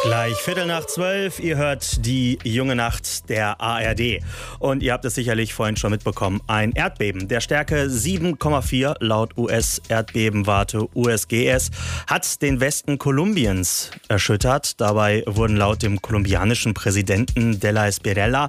Gleich 11:15, ihr hört die junge Nacht der ARD. Und ihr habt es sicherlich vorhin schon mitbekommen, ein Erdbeben der Stärke 7,4 laut US-Erdbebenwarte USGS hat den Westen Kolumbiens erschüttert. Dabei wurden laut dem kolumbianischen Präsidenten de la Espriella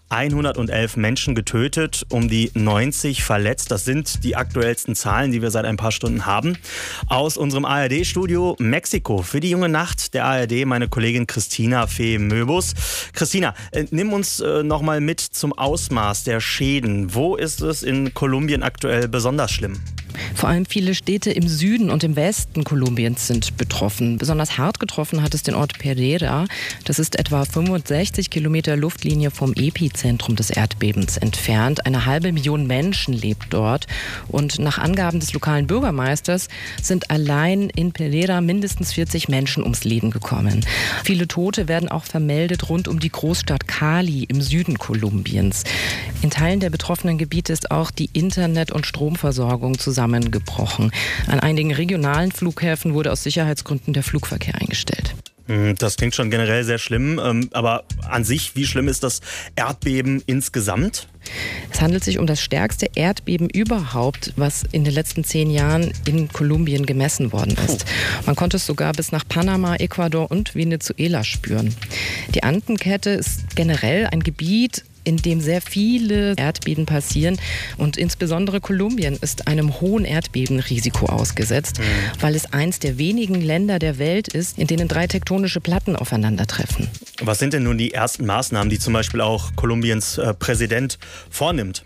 111 Menschen getötet, um die 90 verletzt. Das sind die aktuellsten Zahlen, die wir seit ein paar Stunden haben. Aus unserem ARD-Studio Mexiko für die junge Nacht der ARD meine Kollegin Christina Fee-Möbus. Christina, nimm uns noch mal mit zum Ausmaß der Schäden. Wo ist es in Kolumbien aktuell besonders schlimm? Vor allem viele Städte im Süden und im Westen Kolumbiens sind betroffen. Besonders hart getroffen hat es den Ort Pereira. Das ist etwa 65 Kilometer Luftlinie vom Epizentrum des Erdbebens entfernt. 500.000 Menschen lebt dort. Und nach Angaben des lokalen Bürgermeisters sind allein in Pereira mindestens 40 Menschen ums Leben gekommen. Viele Tote werden auch vermeldet rund um die Großstadt Cali im Süden Kolumbiens. In Teilen der betroffenen Gebiete ist auch die Internet- und Stromversorgung zusammengebrochen. An einigen regionalen Flughäfen wurde aus Sicherheitsgründen der Flugverkehr eingestellt. Das klingt schon generell sehr schlimm, aber an sich, wie schlimm ist das Erdbeben insgesamt? Es handelt sich um das stärkste Erdbeben überhaupt, was in den letzten 10 Jahren in Kolumbien gemessen worden ist. Man konnte es sogar bis nach Panama, Ecuador und Venezuela spüren. Die Andenkette ist generell ein Gebiet, in dem sehr viele Erdbeben passieren. Und insbesondere Kolumbien ist einem hohen Erdbebenrisiko ausgesetzt, weil es eins der wenigen Länder der Welt ist, in denen 3 tektonische Platten aufeinandertreffen. Was sind denn nun die ersten Maßnahmen, die zum Beispiel auch Kolumbiens Präsident vornimmt?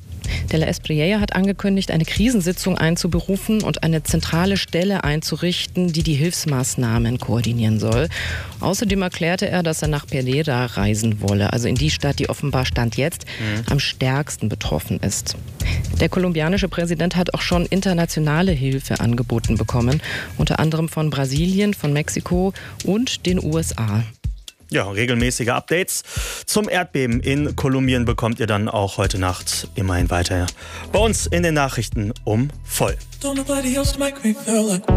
De la Espriella hat angekündigt, eine Krisensitzung einzuberufen und eine zentrale Stelle einzurichten, die die Hilfsmaßnahmen koordinieren soll. Außerdem erklärte er, dass er nach Pereira reisen wolle, also in die Stadt, die offenbar Stand jetzt am stärksten betroffen ist. Der kolumbianische Präsident hat auch schon internationale Hilfe angeboten bekommen, unter anderem von Brasilien, von Mexiko und den USA. Ja, regelmäßige Updates zum Erdbeben in Kolumbien bekommt ihr dann auch heute Nacht immerhin weiter bei uns in den Nachrichten um voll. Don't nobody else make me feel like